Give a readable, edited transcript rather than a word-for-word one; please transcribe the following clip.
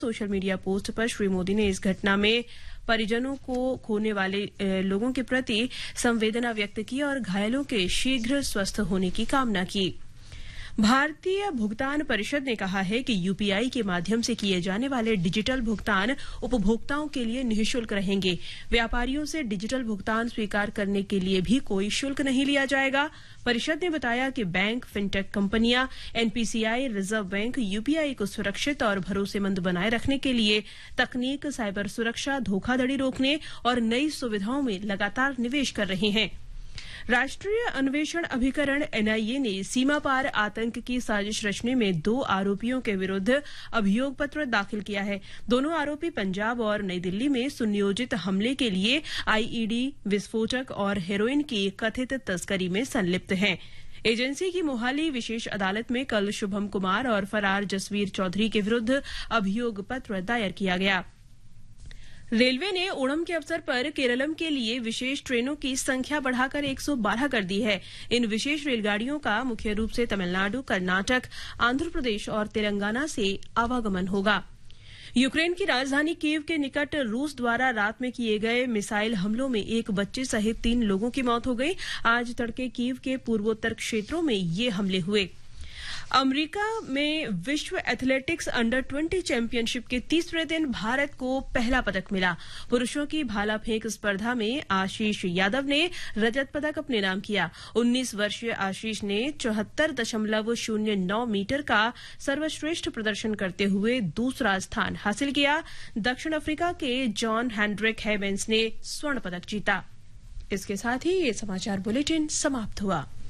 Social media post पर श्री मोदी ने इस घटना में परिजनों को खोने वाले लोगों के प्रति संवेदना व्यक्त की और घायलों के शीघ्र स्वस्थ होने की कामना की। भारतीय भुगतान परिषद ने कहा है कि यूपीआई के माध्यम से किए जाने वाले डिजिटल भुगतान उपभोक्ताओं के लिए निःशुल्क रहेंगे। व्यापारियों से डिजिटल भुगतान स्वीकार करने के लिए भी कोई शुल्क नहीं लिया जाएगा। परिषद ने बताया कि बैंक, फिनटेक कंपनियां, एनपीसीआई, रिजर्व बैंक यूपीआई को सुरक्षित और भरोसेमंद बनाए रखने के लिए तकनीक, साइबर सुरक्षा, धोखाधड़ी रोकने और नई सुविधाओं में लगातार निवेश कर रहे हैं। राष्ट्रीय अन्वेषण अभिकरण एनआईए ने सीमा पार आतंक की साजिश रचने में 2 आरोपियों के विरुद्ध अभियोग पत्र दाखिल किया है। दोनों आरोपी पंजाब और नई दिल्ली में सुनियोजित हमले के लिए आईईडी, विस्फोटक और हेरोइन की कथित तस्करी में संलिप्त हैं। एजेंसी की मोहाली विशेष अदालत में कल शुभम कुमार और फरार जसवीर चौधरी के विरुद्ध अभियोग पत्र दायर किया गया। रेलवे ने ओणम के अवसर पर केरलम के लिए विशेष ट्रेनों की संख्या बढ़ाकर 112 कर दी है। इन विशेष रेलगाड़ियों का मुख्य रूप से तमिलनाडु, कर्नाटक, आंध्र प्रदेश और तेलंगाना से आवागमन होगा। यूक्रेन की राजधानी कीव के निकट रूस द्वारा रात में किए गए मिसाइल हमलों में एक बच्चे सहित 3 लोगों की मौत हो गई। आज तड़के कीव के पूर्वोत्तर क्षेत्रों में ये हमले हुए। अमेरिका में विश्व एथलेटिक्स अंडर 20 चैंपियनशिप के तीसरे दिन भारत को पहला पदक मिला। पुरुषों की भाला फेंक स्पर्धा में आशीष यादव ने रजत पदक अपने नाम किया। 19 वर्षीय आशीष ने 74.09 मीटर का सर्वश्रेष्ठ प्रदर्शन करते हुए दूसरा स्थान हासिल किया। दक्षिण अफ्रीका के जॉन हेनड्रिक हेवेंस ने स्वर्ण पदक जीता। इसके साथ ही ये समाचार बुलेटिन समाप्त हुआ।